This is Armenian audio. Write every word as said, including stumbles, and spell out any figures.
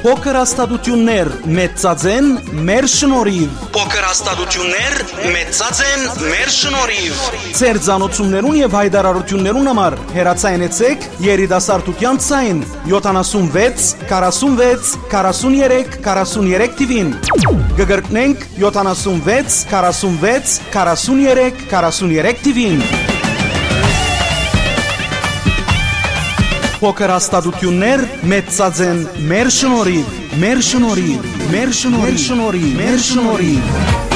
Փոքր հաստատություններ մեծածեն մեր շնորհիվ։ Փոքր հաստատություններ մեծածեն մեր շնորհիվ։ Ձեր ցանոթություններուն եւ հայտարարություններուն համար հեռացայինեցեք երիտասարդության ցայն յոթանասունվեց քառասունվեց քառասուններեք քառասուններեք թիվին։ Գգրտնենք յոթանասունվեց քառասունվեց քառասուններեք քառասուններեք թիվին։ Փոքր հաստատություններ մեծածեն մեր շնորհիվ, մեր շնորհիվ, մեր շնորհիվ, մեր շնորհիվ, մեր շնորհիվ։